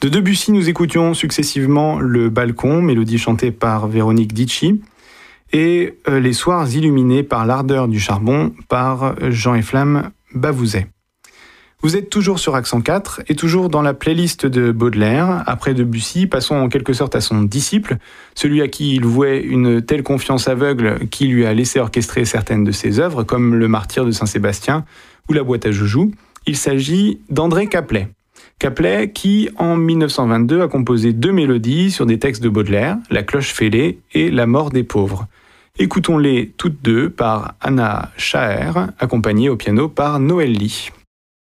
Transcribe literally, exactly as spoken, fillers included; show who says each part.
Speaker 1: De Debussy, nous écoutions successivement Le Balcon, mélodie chantée par Véronique Dicci, et Les Soirs illuminés par l'ardeur du charbon par Jean et Flamme Bavouzet. Vous êtes toujours sur Accent quatre et toujours dans la playlist de Baudelaire. Après Debussy, passons en quelque sorte à son disciple, celui à qui il vouait une telle confiance aveugle qui lui a laissé orchestrer certaines de ses œuvres, comme Le Martyre de Saint-Sébastien ou La Boîte à Joujoux. Il s'agit d'André Caplet. Caplet qui, en mille neuf cent vingt-deux, a composé deux mélodies sur des textes de Baudelaire, La Cloche fêlée et La Mort des pauvres. Écoutons-les toutes deux par Anna Schaer, accompagnée au piano par Noël Lee.